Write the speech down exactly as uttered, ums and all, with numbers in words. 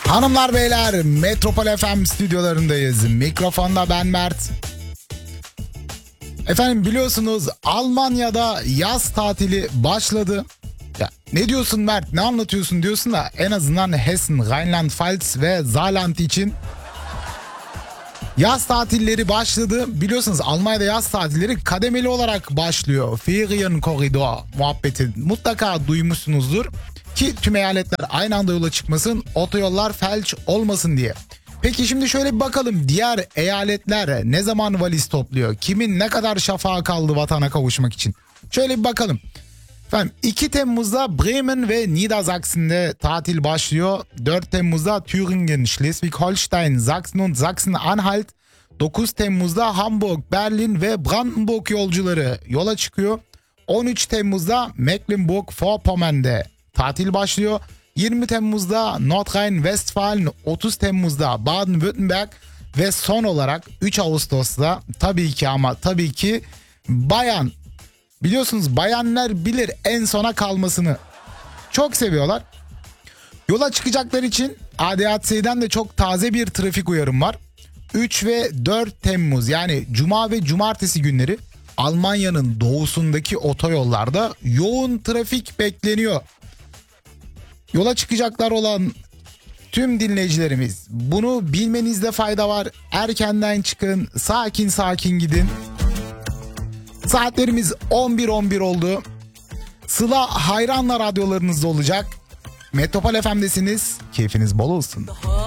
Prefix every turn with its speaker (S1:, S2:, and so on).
S1: Hanımlar beyler, Metropol F M stüdyolarındayız. Mikrofonda ben Mert. Efendim biliyorsunuz Almanya'da yaz tatili başladı. Ya ne diyorsun Mert, ne anlatıyorsun diyorsun da en azından Hessen, Rheinland-Pfalz ve Saarland için yaz tatilleri başladı. Biliyorsunuz Almanya'da yaz tatilleri kademeli olarak başlıyor. Ferienkorridor muhabbeti mutlaka duymuşsunuzdur. Ki tüm eyaletler aynı anda yola çıkmasın, otoyollar felç olmasın diye. Peki şimdi şöyle bir bakalım, diğer eyaletler ne zaman valiz topluyor? Kimin ne kadar şafağı kaldı vatana kavuşmak için? Şöyle bir bakalım. Efendim iki Temmuz'da Bremen ve Niedersachsen'de tatil başlıyor. dört Temmuz'da Thüringen, Schleswig-Holstein, Sachsen und Sachsen-Anhalt. dokuz Temmuz'da Hamburg, Berlin ve Brandenburg yolcuları yola çıkıyor. on üç Temmuz'da Mecklenburg-Vorpommern'de tatil başlıyor. yirmi Temmuz'da Nordrhein-Westfalen, otuz Temmuz'da Baden-Württemberg ve son olarak üç Ağustos'ta tabii ki ama tabii ki Bayern. Biliyorsunuz bayanlar bilir en sona kalmasını. Çok seviyorlar. Yola çıkacaklar için A D A T S'den de çok taze bir trafik uyarım var. üç ve dört Temmuz yani Cuma ve Cumartesi günleri Almanya'nın doğusundaki otoyollarda yoğun trafik bekleniyor. Yola çıkacaklar olan tüm dinleyicilerimiz, bunu bilmenizde fayda var. Erkenden çıkın, sakin sakin gidin. Saatlerimiz on bir on bir oldu. Sıla hayranla radyolarınızda olacak. Metropol F M'desiniz. Keyfiniz bol olsun.